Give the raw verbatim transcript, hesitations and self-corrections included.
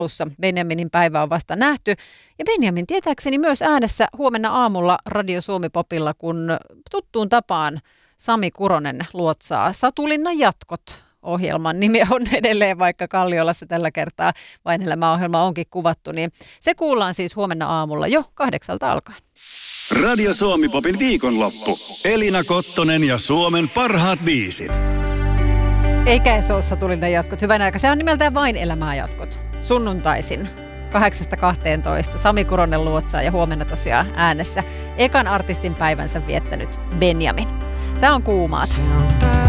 alussa. Benjaminin päivä on vasta nähty. Ja Benjamin tietääkseni myös äänessä huomenna aamulla Radio Suomi Popilla, kun tuttuun tapaan Sami Kuronen luotsaa Satulinnan jatkot. Ohjelman nimi on edelleen, vaikka Kalliolassa tällä kertaa Vain elämä-ohjelma onkin kuvattu, niin se kuullaan siis huomenna aamulla jo kahdeksalta alkaen. Radio Suomi Popin viikonloppu. Elina Kottonen ja Suomen parhaat biisit. Eikä se ole Satulinnan jatkot. Hyvän aika. Se on nimeltään Vain elämää jatkot. Sunnuntaisin kahdeksasta kahteentoista. Sami Kuronen luotsaa ja huomenna tosiaan äänessä ekan artistin päivänsä viettänyt Benjamin. Tämä on Kuumaat.